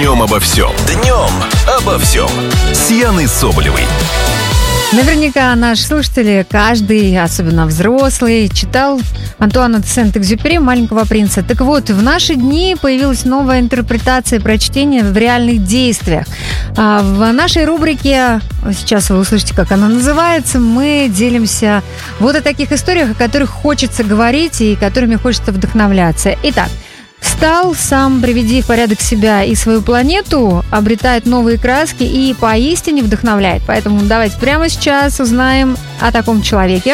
Днем обо всем. Днем обо всем. С Яной Соболевой. Наверняка наши слушатели, каждый, особенно взрослый, читал Антуана де Сент-Экзюпери «Маленького принца». Так вот, в наши дни появилась новая интерпретация прочтения в реальных действиях. В нашей рубрике, сейчас вы услышите, как она называется, мы делимся вот о таких историях, о которых хочется говорить и которыми хочется вдохновляться. Итак, встал, сам приведи в порядок себя и свою планету, обретает новые краски и поистине вдохновляет. Поэтому давайте прямо сейчас узнаем о таком человеке.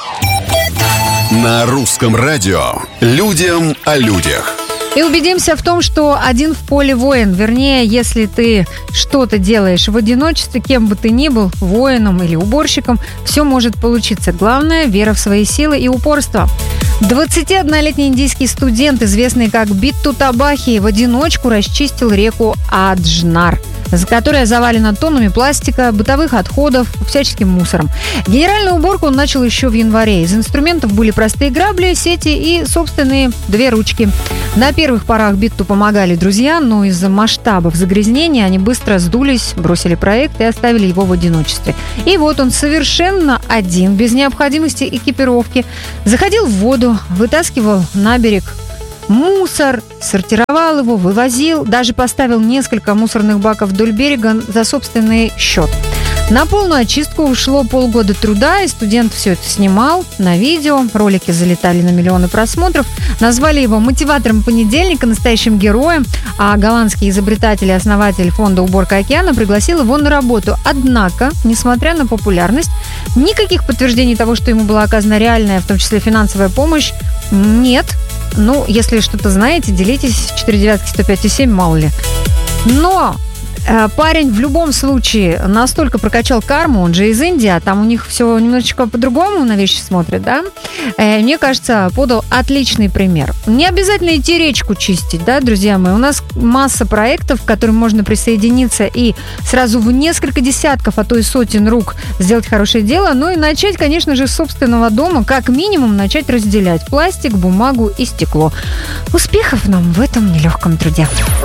На русском радио «Людям о людях». И убедимся в том, что один в поле воин. Вернее, если ты что-то делаешь в одиночестве, кем бы ты ни был, воином или уборщиком, все может получиться. Главное – вера в свои силы и упорство. 21-летний индийский студент, известный как Битту Табахи, в одиночку расчистил реку Аджнар, которая завалена тоннами пластика, бытовых отходов, всяческим мусором. Генеральную уборку он начал еще в январе. Из инструментов были простые грабли, сети и собственные 2 ручки. На первых порах Битту помогали друзья, но из-за масштабов загрязнения они быстро сдулись, бросили проект и оставили его в одиночестве. И вот он совершенно один, без необходимости экипировки, заходил в воду, вытаскивал на берег мусор, сортировал его, вывозил, даже поставил несколько мусорных баков вдоль берега за собственный счет. На полную очистку ушло полгода труда, и студент все это снимал на видео. Ролики залетали на миллионы просмотров. Назвали его мотиватором понедельника, настоящим героем. А голландский изобретатель и основатель фонда «Уборка океана» пригласил его на работу. Однако, несмотря на популярность, никаких подтверждений того, что ему была оказана реальная, в том числе финансовая помощь, нет. Ну, если что-то знаете, делитесь. 495,7, мало ли. Но парень в любом случае настолько прокачал карму, он же из Индии, а там у них все немножечко по-другому на вещи смотрят, да? Мне кажется, подал отличный пример. Не обязательно идти речку чистить, да, друзья мои? У нас масса проектов, к которым можно присоединиться и сразу в несколько десятков, а то и сотен рук сделать хорошее дело. Ну и начать, конечно же, с собственного дома, как минимум начать разделять пластик, бумагу и стекло. Успехов нам в этом нелегком труде.